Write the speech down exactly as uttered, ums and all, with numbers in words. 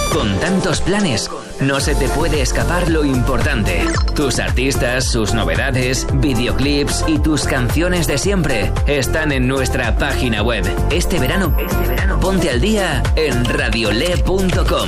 Con tantos planes, no se te puede escapar lo importante. Tus artistas, sus novedades, videoclips y tus canciones de siempre están en nuestra página web. Este verano, este verano ponte al día en radiole punto com.